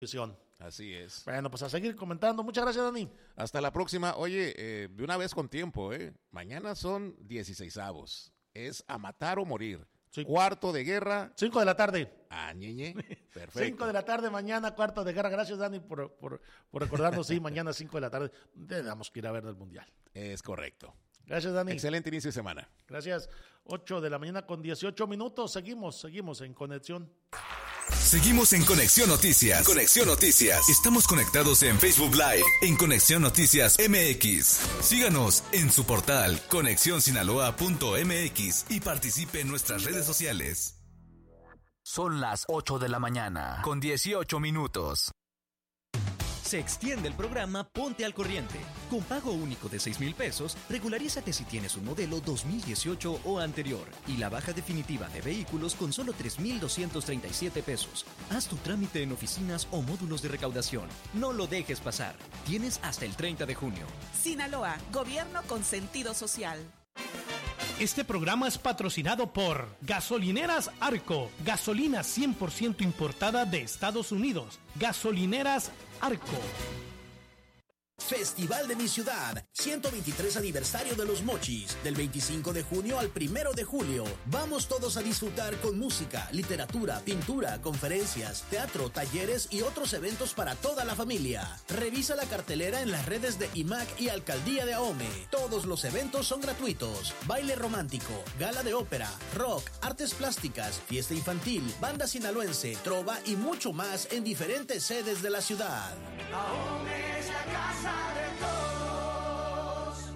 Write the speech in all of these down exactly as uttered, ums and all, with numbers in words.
Así es. Bueno, pues a seguir comentando. Muchas gracias, Dani. Hasta la próxima. Oye, eh, de una vez con tiempo, ¿eh? Mañana son dieciseisavos. Es a matar o morir. Sí. Cuarto de guerra. Cinco de la tarde. Ah, ñeñe. Perfecto. Cinco de la tarde mañana, cuarto de guerra. Gracias, Dani, por, por, por recordarnos. Sí, mañana cinco de la tarde. Tenemos que ir a ver el Mundial. Es correcto. Gracias, Dani. Excelente inicio de semana. Gracias. Ocho de la mañana con dieciocho minutos. Seguimos, seguimos en conexión. Seguimos en Conexión Noticias. Conexión Noticias. Estamos conectados en Facebook Live, en Conexión Noticias M X. Síganos en su portal conexión sinaloa punto m x y participe en nuestras redes sociales. Son las ocho de la mañana, con dieciocho minutos. Se extiende el programa Ponte al Corriente. Con pago único de seis mil pesos, regularízate si tienes un modelo dos mil dieciocho o anterior y la baja definitiva de vehículos con solo tres mil doscientos treinta y siete pesos. Haz tu trámite en oficinas o módulos de recaudación. No lo dejes pasar. Tienes hasta el treinta de junio. Sinaloa, gobierno con sentido social. Este programa es patrocinado por Gasolineras Arco, gasolina cien por ciento importada de Estados Unidos. Gasolineras Arco. Festival de mi ciudad, ciento veintitrés aniversario de los Mochis, del veinticinco de junio al primero de julio. Vamos todos a disfrutar con música, literatura, pintura, conferencias, teatro, talleres y otros eventos para toda la familia. Revisa la cartelera en las redes de I M A C y Alcaldía de Ahome. Todos los eventos son gratuitos. Baile romántico, gala de ópera, rock, artes plásticas, fiesta infantil, banda sinaloense, trova y mucho más en diferentes sedes de la ciudad. Ahome es la casa de todos.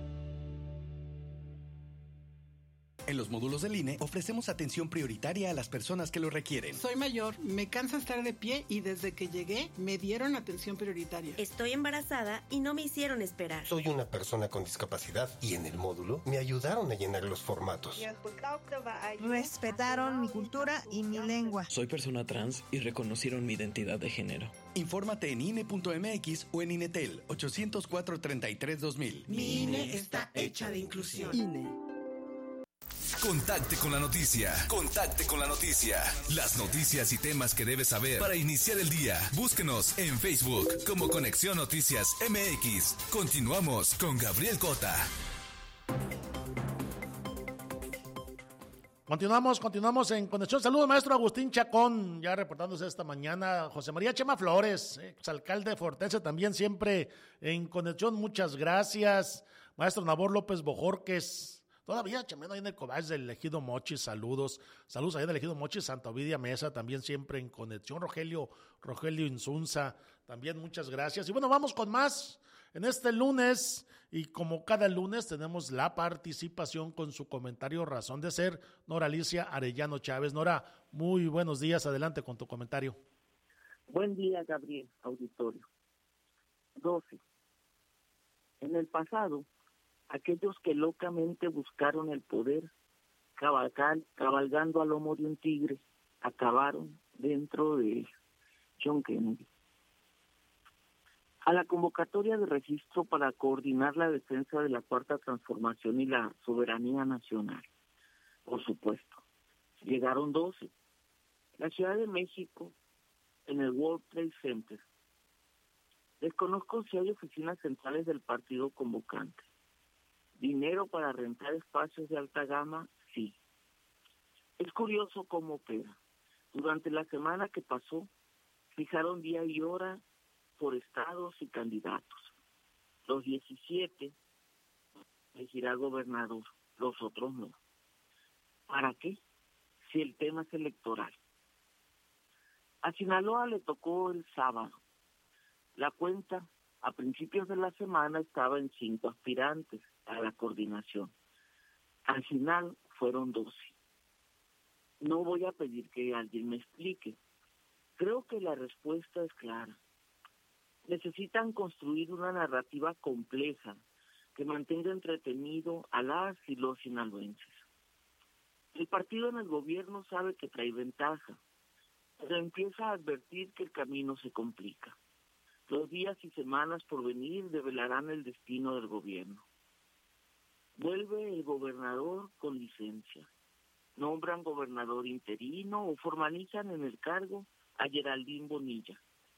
En los módulos del I N E ofrecemos atención prioritaria a las personas que lo requieren. Soy mayor, me cansa estar de pie y desde que llegué me dieron atención prioritaria. Estoy embarazada y no me hicieron esperar. Soy una persona con discapacidad y en el módulo me ayudaron a llenar los formatos. Respetaron mi cultura y mi lengua. Soy persona trans y reconocieron mi identidad de género. Infórmate en I N E punto m x o en INETEL ochocientos cuatro, treinta y tres, dos mil. Mi I N E está hecha de inclusión. I N E. Contacte con la noticia. Contacte con la noticia. Las noticias y temas que debes saber para iniciar el día. Búsquenos en Facebook como Conexión Noticias M X. Continuamos con Gabriel Cota. Continuamos, continuamos en conexión. Saludos, maestro Agustín Chacón, ya reportándose esta mañana. José María Chema Flores, exalcalde de Fortense, también siempre en conexión. Muchas gracias. Maestro Nabor López Bojorques. Todavía chambeando ahí en el Cobach del Ejido Mochis, saludos, saludos ahí en el Ejido Mochis, Santa Ovidia Mesa, también siempre en conexión, Rogelio, Rogelio Insunza, también muchas gracias. Y bueno, vamos con más en este lunes, y como cada lunes tenemos la participación con su comentario Razón de Ser, Nora Alicia Arellano Chávez. Nora, muy buenos días, adelante con tu comentario. Buen día, Gabriel, auditorio. doce. En el pasado, aquellos que locamente buscaron el poder, cabalgar, cabalgando a lomo de un tigre, acabaron dentro de John Kennedy. A la convocatoria de registro para coordinar la defensa de la Cuarta Transformación y la soberanía nacional, por supuesto, llegaron doce. La Ciudad de México, en el World Trade Center. Desconozco si hay oficinas centrales del partido convocante. Dinero para rentar espacios de alta gama, sí. Es curioso cómo opera. Durante la semana que pasó, fijaron día y hora por estados y candidatos. Los diecisiete elegirá gobernador, los otros no. ¿Para qué? Si el tema es electoral. A Sinaloa le tocó el sábado. La cuenta a principios de la semana estaba en cinco aspirantes a la coordinación. Al final fueron doce. No voy a pedir que alguien me explique. Creo que la respuesta es clara. Necesitan construir una narrativa compleja que mantenga entretenido a las y los sinaloenses. El partido en el gobierno sabe que trae ventaja, pero empieza a advertir que el camino se complica. Los días y semanas por venir develarán el destino del gobierno. Vuelve el gobernador con licencia. Nombran gobernador interino o formalizan en el cargo a Geraldine Bonilla.